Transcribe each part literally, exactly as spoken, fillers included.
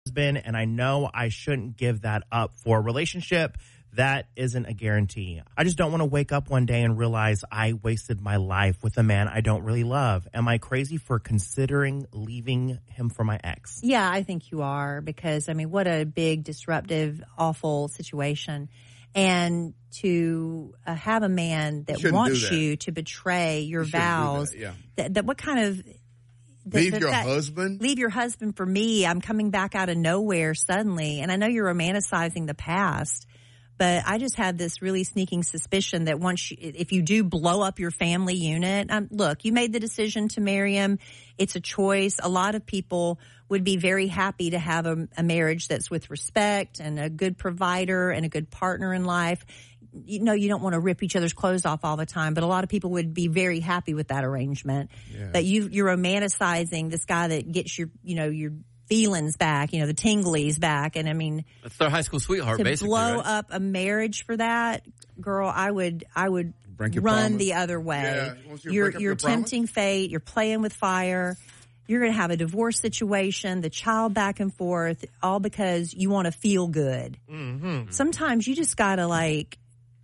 husband, and I know I shouldn't give that up for a relationship that isn't a guarantee. I just don't want to wake up one day and realize I wasted my life with a man I don't really love. Am I crazy for considering leaving him for my ex? Yeah, I think you are, because, I mean, what a big, disruptive, awful situation. And to uh, have a man that wants that. you to betray your you vows, that, yeah. that, that what kind of... The, leave the, your that, husband? Leave your husband for me. I'm coming back out of nowhere suddenly. And I know you're romanticizing the past, but I just have this really sneaking suspicion that once you, if you do blow up your family unit, um, look, you made the decision to marry him. It's a choice. A lot of people would be very happy to have a, a marriage that's with respect and a good provider and a good partner in life. You know, you don't want to rip each other's clothes off all the time, but a lot of people would be very happy with that arrangement. Yeah. But you, you're romanticizing this guy that gets your, you know, your feelings back, you know, the tinglies back. And I mean, that's their high school sweetheart, to basically. blow right? up a marriage for that, girl, I would, I would run promise. the other way. Yeah. You you're you're you're tempting promise? fate. You're playing with fire. You're going to have a divorce situation, the child back and forth, all because you want to feel good. Mm-hmm. Sometimes you just got to like,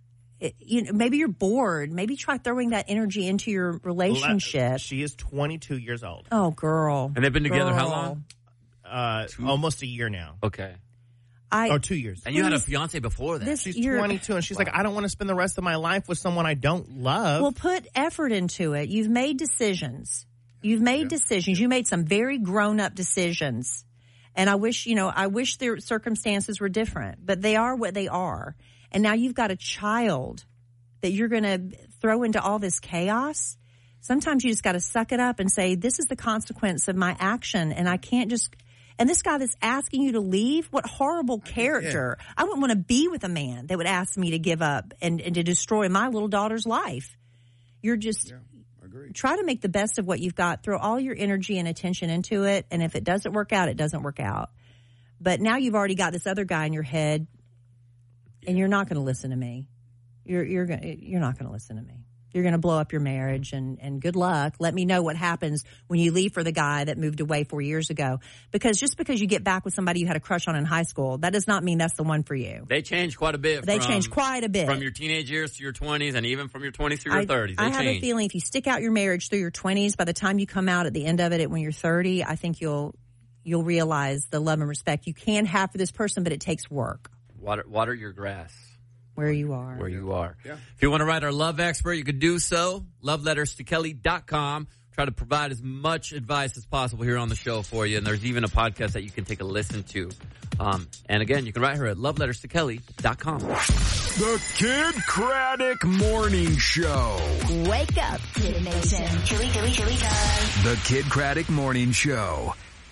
you know, maybe you're bored. Maybe try throwing that energy into your relationship. She is twenty-two years old. Oh, girl. And they've been together girl. how long? Uh, almost a year now. Okay. I, oh, two years. And you had a fiance before that. This, she's twenty-two, and she's wow. like, I don't want to spend the rest of my life with someone I don't love. Well, put effort into it. You've made decisions. You've made yeah. decisions. You made some very grown-up decisions. And I wish, you know, I wish their circumstances were different, but they are what they are. And now you've got a child that you're going to throw into all this chaos. Sometimes you just got to suck it up and say, this is the consequence of my action. And I can't just, and this guy that's asking you to leave, what horrible character. I, I wouldn't want to be with a man that would ask me to give up and, and to destroy my little daughter's life. You're just, yeah, I agree. Try to make the best of what you've got. Throw all your energy and attention into it. And if it doesn't work out, it doesn't work out. But now you've already got this other guy in your head. And you're not going to listen to me. You're you're going you're not going to listen to me. You're going to blow up your marriage, and, and good luck. Let me know what happens when you leave for the guy that moved away four years ago. Because just because you get back with somebody you had a crush on in high school, that does not mean that's the one for you. They change quite a bit. They from, change quite a bit. From your teenage years to your twenties, and even from your twenties to your I, thirties. They I have change. a feeling if you stick out your marriage through your twenties, by the time you come out at the end of it when you're thirty, I think you'll you'll realize the love and respect you can have for this person, but it takes work. Water, water your grass. Where you are. Where you are. Yeah. If you want to write our love expert, you could do so. love letters to kelly dot com. Try to provide as much advice as possible here on the show for you. And there's even a podcast that you can take a listen to. Um, and again, you can write her at love letters to kelly dot com. The Kid Craddock Morning Show. Wake up, Kid Nation. Here we go, here we go. The Kid Craddock Morning Show.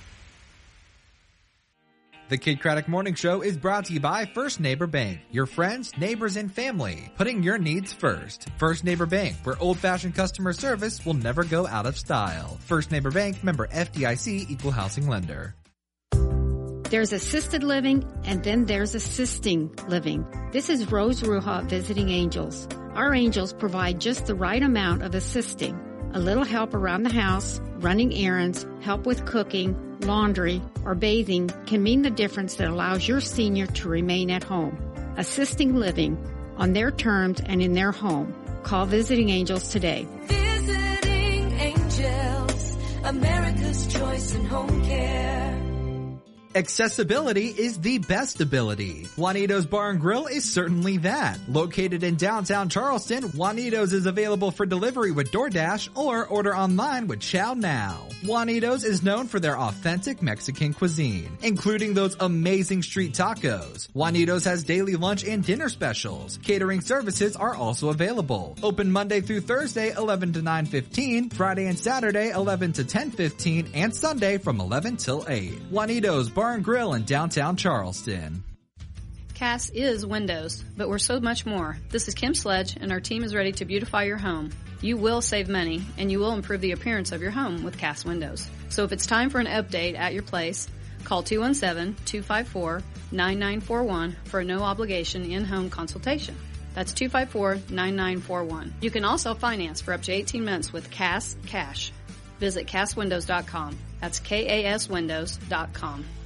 The Kid Craddock Morning Show is brought to you by First Neighbor Bank. Your friends, neighbors, and family. Putting your needs first. First Neighbor Bank, where old-fashioned customer service will never go out of style. First Neighbor Bank, member F D I C, equal housing lender. There's assisted living, and then there's assisting living. This is Rose Ruha Visiting Angels. Our angels provide just the right amount of assisting. A little help around the house, running errands, help with cooking, laundry, or bathing can mean the difference that allows your senior to remain at home. Assisting living on their terms and in their home. Call Visiting Angels today. Visiting Angels, America's choice in home care. Accessibility is the best ability. Juanito's Bar and Grill is certainly that. Located in downtown Charleston, Juanito's is available for delivery with DoorDash or order online with Chow Now. Juanito's is known for their authentic Mexican cuisine, including those amazing street tacos. Juanito's has daily lunch and dinner specials. Catering services are also available. Open Monday through Thursday, eleven to nine fifteen, Friday and Saturday, eleven to ten fifteen, and Sunday from eleven till eight. Juanito's Bar and Grill in downtown Charleston. Cass is windows, but we're so much more. This is Kim Sledge, and our team is ready to beautify your home. You will save money, and you will improve the appearance of your home with Cass Windows. So if it's time for an update at your place, call two one seven, two five four, nine nine four one for a no-obligation in-home consultation. That's two five four, nine nine four one. You can also finance for up to eighteen months with Cass Cash. Visit cass windows dot com. That's K A S windows dot com.